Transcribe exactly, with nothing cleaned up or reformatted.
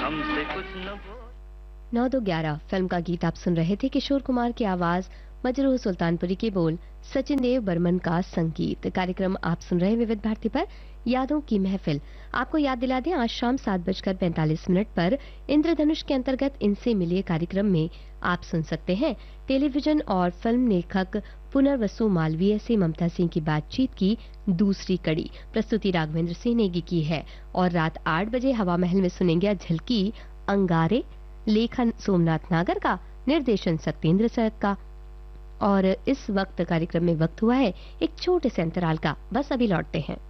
हमसे कुछ न बोल। नौ दो ग्यारह फिल्म का गीत आप सुन रहे थे। किशोर कुमार की आवाज, मजरूह सुल्तानपुरी के बोल, सचिन देव बर्मन का संगीत। कार्यक्रम आप सुन रहे हैं विविध भारती पर, यादों की महफिल। आपको याद दिला दें, आज शाम सात बजकर पैंतालीस मिनट पर इंद्रधनुष के अंतर्गत इनसे मिलिए कार्यक्रम में आप सुन सकते हैं टेलीविजन और फिल्म लेखक पुनर्वसु मालवीय से ममता सिंह की बातचीत की दूसरी कड़ी। प्रस्तुति राघवेंद्र सिंह नेगी की है। और रात आठ बजे हवा महल में सुनेंगे झलकी अंगारे, लेखन सोमनाथ नागर का, निर्देशन सत्येंद्र सरक का। और इस वक्त कार्यक्रम में वक्त हुआ है एक छोटे से अंतराल का। बस अभी लौटते हैं।